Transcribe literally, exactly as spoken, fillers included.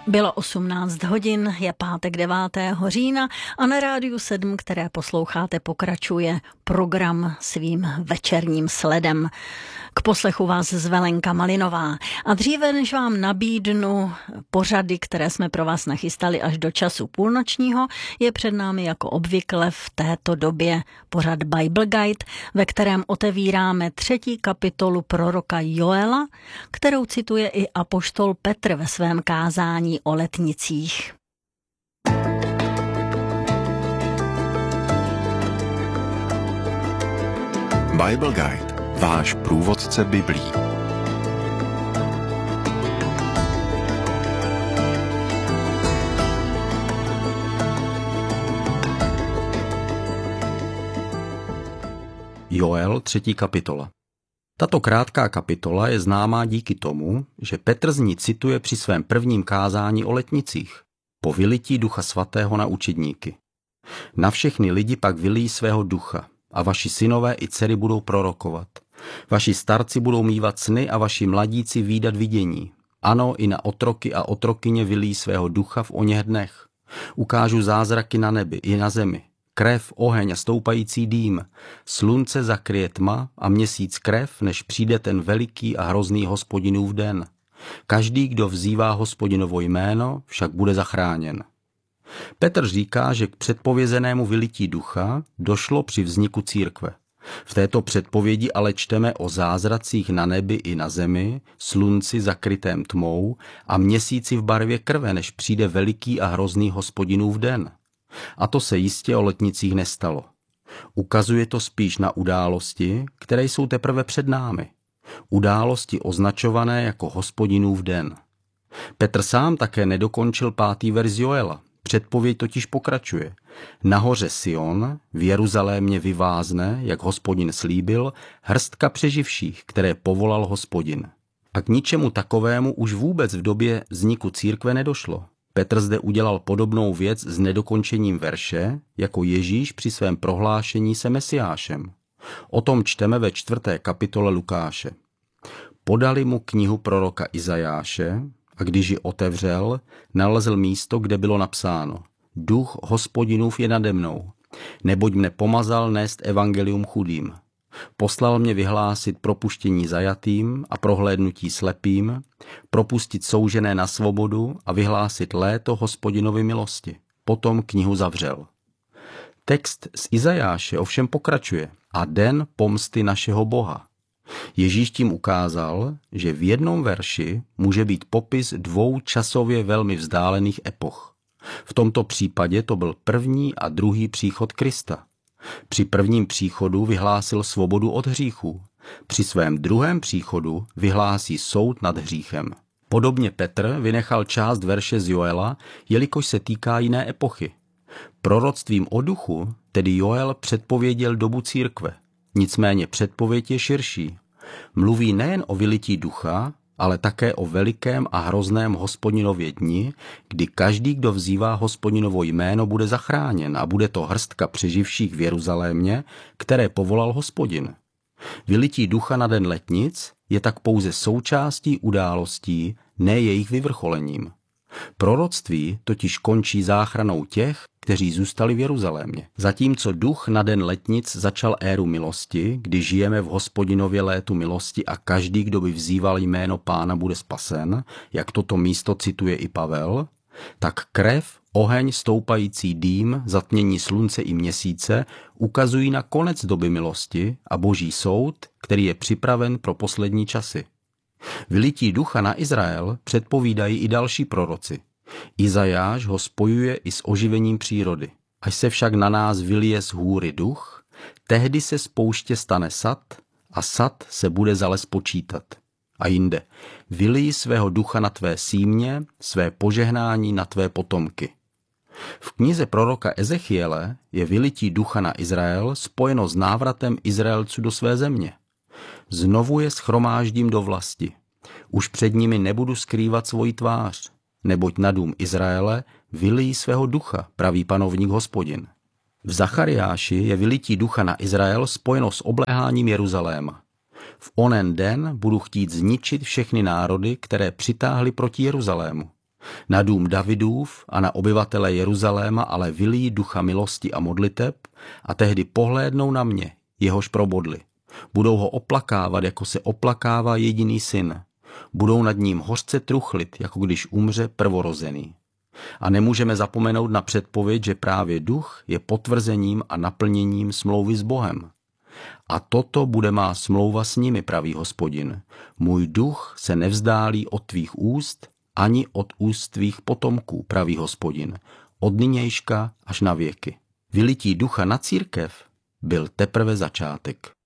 Bylo osmnáct hodin, je pátek devátého října a na Rádiu sedm, které posloucháte, pokračuje program svým večerním sledem. K poslechu vás zve Lenka Malinová. A dříve, než vám nabídnu pořady, které jsme pro vás nachystali až do času půlnočního, je před námi jako obvykle v této době pořad Bible Guide, ve kterém otevíráme třetí kapitolu proroka Joela, kterou cituje i apoštol Petr ve svém kázání o letnicích. Bible Guide, váš průvodce Biblí. Joel, třetí kapitola. Tato krátká kapitola je známá díky tomu, že Petr z ní cituje při svém prvním kázání o letnicích, po vylití Ducha Svatého na učedníky. Na všechny lidi pak vylíjí svého ducha a vaši synové i dcery budou prorokovat. Vaši starci budou mívat sny a vaši mladíci vídat vidění. Ano, i na otroky a otrokyně vylíjí svého ducha v oněch dnech. Ukážu zázraky na nebi i na zemi. Krev, oheň a stoupající dým. Slunce zakryje tma a měsíc krev, než přijde ten veliký a hrozný Hospodinův den. Každý, kdo vzývá Hospodinovo jméno, však bude zachráněn. Petr říká, že k předpovězenému vylití ducha došlo při vzniku církve. V této předpovědi ale čteme o zázracích na nebi i na zemi, slunci zakrytém tmou a měsíci v barvě krve, než přijde veliký a hrozný Hospodinův den. A to se jistě o letnicích nestalo. Ukazuje to spíš na události, které jsou teprve před námi. Události označované jako Hospodinův den. Petr sám také nedokončil pátý verš Joela. Předpověď totiž pokračuje. Nahoře Sion, v Jeruzalémě vyvázne, jak Hospodin slíbil, hrstka přeživších, které povolal Hospodin. A k ničemu takovému už vůbec v době vzniku církve nedošlo. Petr zde udělal podobnou věc s nedokončením verše, jako Ježíš při svém prohlášení se Mesiášem. O tom čteme ve čtvrté kapitole Lukáše. Podali mu knihu proroka Izajáše a když ji otevřel, nalezl místo, kde bylo napsáno: Duch Hospodinův je nade mnou, neboť mne pomazal nést evangelium chudým. Poslal mě vyhlásit propuštění zajatým a prohlédnutí slepým, propustit soužené na svobodu a vyhlásit léto Hospodinovy milosti. Potom knihu zavřel. Text z Izajáše ovšem pokračuje. A den pomsty našeho Boha. Ježíš tím ukázal, že v jednom verši může být popis dvou časově velmi vzdálených epoch. V tomto případě to byl první a druhý příchod Krista. Při prvním příchodu vyhlásil svobodu od hříchů. Při svém druhém příchodu vyhlásí soud nad hříchem. Podobně Petr vynechal část verše z Joela, jelikož se týká jiné epochy. Proroctvím o duchu tedy Joel předpověděl dobu církve. Nicméně předpověď je širší. Mluví nejen o vylití ducha, ale také o velikém a hrozném Hospodinově dni, kdy každý, kdo vzývá Hospodinovo jméno, bude zachráněn a bude to hrstka přeživších v Jeruzalémě, které povolal Hospodin. Vylití ducha na den letnic je tak pouze součástí událostí, ne jejich vyvrcholením. Proroctví totiž končí záchranou těch, kteří zůstali v Jeruzalémě. Zatímco duch na den letnic začal éru milosti, kdy žijeme v Hospodinově létu milosti a každý, kdo by vzýval jméno Pána, bude spasen, jak toto místo cituje i Pavel, tak krev, oheň, stoupající dým, zatmění slunce i měsíce ukazují na konec doby milosti a boží soud, který je připraven pro poslední časy. Vylití ducha na Izrael předpovídají i další proroci. Izajáš ho spojuje i s oživením přírody. Až se však na nás vylije z hůry duch, tehdy se z pouště stane sad a sad se bude zale spočítat. A jinde, vylij svého ducha na tvé símě, své požehnání na tvé potomky. V knize proroka Ezechiele je vylití ducha na Izrael spojeno s návratem Izraelců do své země. Znovu je shromáždím do vlasti. Už před nimi nebudu skrývat svoji tvář, neboť na dům Izraele vylíjí svého ducha, praví panovník Hospodin. V Zachariáši je vylití ducha na Izrael spojeno s obléháním Jeruzaléma. V onen den budu chtít zničit všechny národy, které přitáhly proti Jeruzalému. Na dům Davidův a na obyvatele Jeruzaléma ale vylí ducha milosti a modliteb a tehdy pohlédnou na mě, jehož probodli. Budou ho oplakávat, jako se oplakává jediný syn. Budou nad ním hořce truchlit, jako když umře prvorozený. A nemůžeme zapomenout na předpověď, že právě duch je potvrzením a naplněním smlouvy s Bohem. A toto bude má smlouva s nimi, praví Hospodin. Můj duch se nevzdálí od tvých úst, ani od úst tvých potomků, praví Hospodin, od nynějška až na věky. Vylití ducha na církev byl teprve začátek.